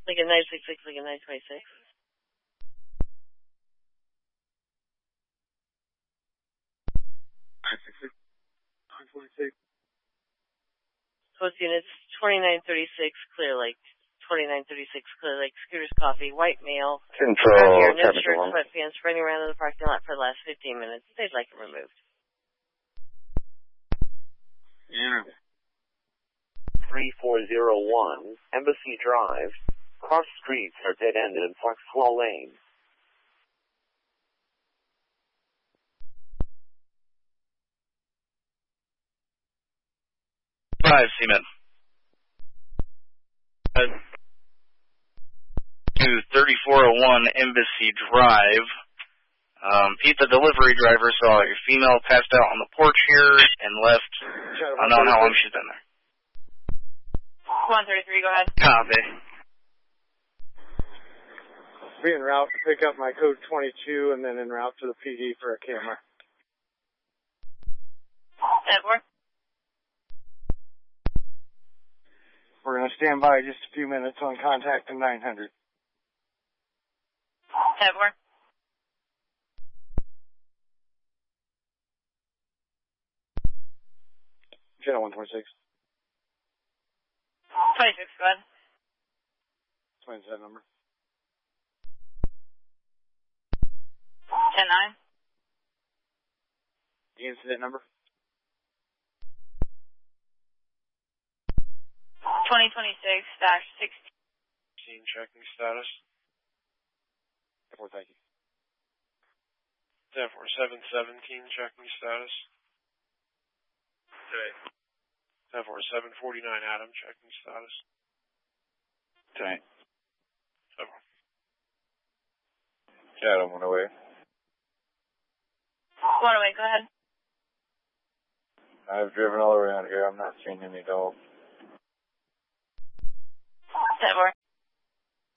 Like a 966, like a 926. Post units 2936 Clear Lake. 2936 Clear Lake. Scooters Coffee. White male. Control. Here, no shirt, sweatpants, running around in the parking lot for the last 15 minutes. They'd like it removed. Yeah. 3401 Embassy Drive. Cross streets are dead-ended in Foxwell Lane. 5, Seaman. To 3401 Embassy Drive. Pete, the delivery driver, saw your female passed out on the porch here and left. Unknown how long she's been there. 133, go ahead. Copy. Be en route to pick up my code 22 and then en route to the PD for a camera. Edward. We're going to stand by just a few minutes on contact to 900. Edward. Channel 126. 26, go ahead. When's that number? 10-9. The incident number? 2026-16. Checking status. 4, thank you. 10-4-7-17, checking status. Today. 10-4-7-49, Adam, checking status. Today. 7. Shadow, 1 away. 1 away, go ahead. I've driven all around here. I'm not seeing any dogs. Edward.